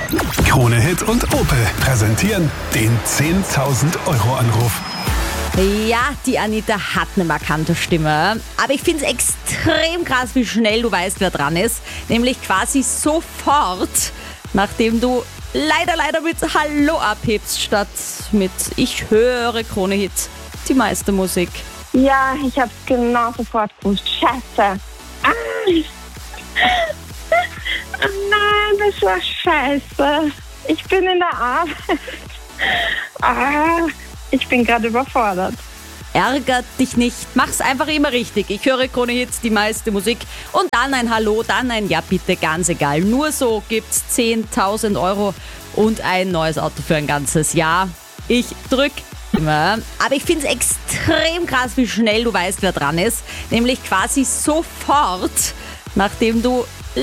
Krone Hit und Opel präsentieren den 10.000 Euro Anruf. Ja, die Anita hat eine markante Stimme. Aber ich finde es extrem krass, wie schnell du weißt, wer dran ist. Nämlich quasi sofort, nachdem du leider mit Hallo abhebst, statt mit Ich höre Krone Hit, die meiste Musik. Ja, ich hab's genau sofort gewusst. Scheiße. Oh nein, das war scheiße. Ich bin in der Arbeit. Ich bin gerade überfordert. Ärgert dich nicht, mach's einfach immer richtig. Ich höre Krone Hits, die meiste Musik und dann ein Hallo, dann ein Ja bitte, ganz egal. Nur so gibt's 10.000 Euro und ein neues Auto für ein ganzes Jahr. Ich drück immer. Aber ich find's extrem krass, wie schnell du weißt, wer dran ist. Nämlich quasi sofort, nachdem du